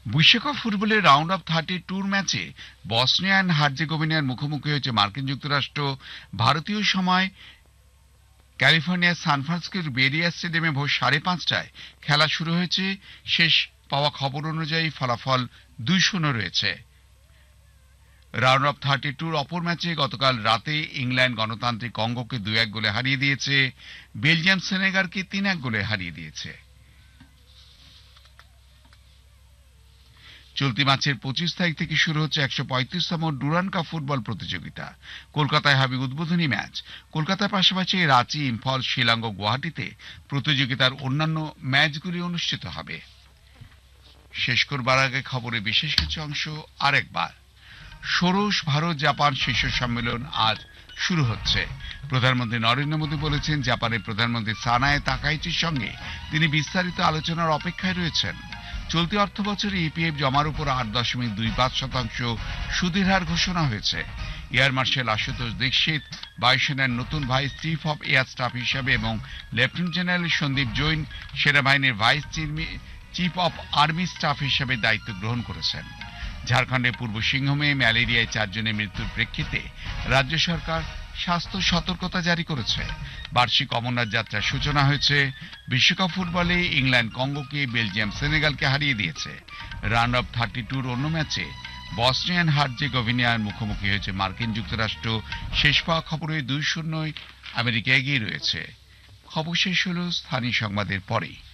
বিশ্বকাপ ফুটবলের round of 32 ম্যাচে বসনিয়া অ্যান্ড হার্জেগোভিনার মুখোমুখি হয়েছে মার্কিন যুক্তরাষ্ট্র। ভারতীয় সময় ক্যালিফোর্নিয়ার সান ফ্রান্সিসকোর বেরিয়া স্টেডিয়ামে ভোর 5:30টায় খেলা শুরু হয়েছে। শেষ পাওয়া খবর অনুযায়ী ফলাফল 2-0 রয়েছে। রাউন্ড অফ 32 অপর ম্যাচে গতকাল রাতে ইংল্যান্ড গণতান্ত্রিক কঙ্গোকে 2-1 গোলে হারিয়ে দিয়েছে। বেলজিয়াম সেনেগালকে 3-1 গোলে হারিয়ে দিয়েছে। চলতি মাসের 25 তারিখ থেকে শুরু হচ্ছে 135তম ডুরান্ড কাপ ফুটবল প্রতিযোগিতা। কলকাতায় হবে উদ্বোধনী ম্যাচ। কলকাতার পাশাপাশি রাঁচি, ইম্ফল, শিলং ও গুয়াহাটিতে প্রতিযোগিতার অন্যান্য ম্যাচগুলি অনুষ্ঠিত হবে। শেষ করবার আগে খবরে বিশেষ কিছু অংশ আরেকবার। ষোড়শ ভারত জাপান শীর্ষ সম্মেলন আজ শুরু হচ্ছে। প্রধানমন্ত্রী নরেন্দ্র মোদী বলেছেন, জাপানের প্রধানমন্ত্রী সানায়ে তাকাইচির সঙ্গে তিনি বিস্তারিত আলোচনার অপেক্ষায় রয়েছেন। চলতি অর্থ বছরে ইপিএফ জমার উপর 8.25% সুদের হার ঘোষণা হয়েছে। এয়ার মার্শাল আশুতোষ দীক্ষিত বায়ুসেনার নতুন vice chief of air staff হিসেবে এবং লেফটেন্যান্ট জেনারেল সন্দীপ জৈন সেনাবাহিনীর vice chief of army staff হিসেবে দায়িত্ব গ্রহণ করেছেন। ঝাড়খণ্ডের পূর্ব সিংভূমে ম্যালেরিয়ায় 4 জনের মৃত্যুর প্রেক্ষিতে রাজ্য সরকার স্বাস্থ্য সতর্কতা জারি করেছে। বার্ষিক অমরনাথ যাত্রার সূচনা হয়েছে। বিশ্বকাপ ফুটবলে ইংল্যান্ড কঙ্গোকে, বেলজিয়াম সেনেগালকে হারিয়ে দিয়েছে। রাউন্ড অফ 32 অন্য ম্যাচে বসনিয়া অ্যান্ড হার্জেগোভিনার মুখোমুখি হয়েছে মার্কিন যুক্তরাষ্ট্র। শেষ পাওয়া খবরে 2-0 আমেরিকা এগিয়ে রয়েছে। খবর শেষ হলো স্থানীয় সংবাদের পরেই।